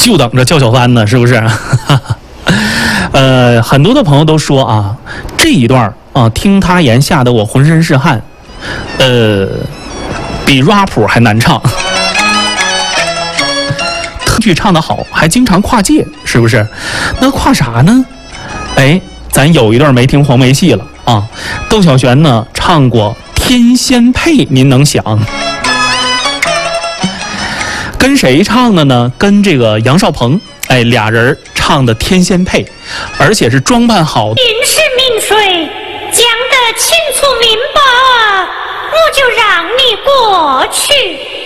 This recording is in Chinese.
就等着叫小三呢，是不是？很多的朋友都说啊，这一段啊，听他言吓得我浑身是汗，比 rap 还难唱。特剧唱得好，还经常跨界，是不是？那跨啥呢？哎，咱有一段没听黄梅戏了啊。窦小璇呢唱过《天仙配》，您能想？跟谁唱的呢？跟这个杨少鹏，哎，俩人唱的《天仙配》，而且是装扮好。 云是明水，讲得清楚明白，我就让你过去。